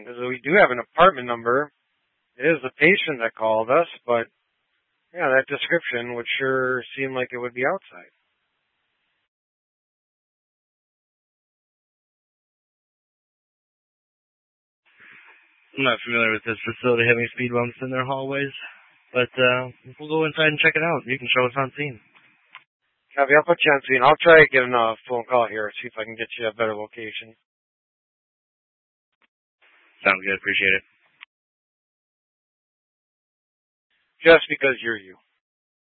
because we do have an apartment number. It is the patient that called us, but yeah, that description would sure seem like it would be outside. I'm not familiar with this facility having speed bumps in their hallways, but we'll go inside and check it out. You can show us on scene. Copy, I'll put you on scene. I'll try to get a phone call here, see if I can get you a better location. Sounds good. Appreciate it. Just because you're you.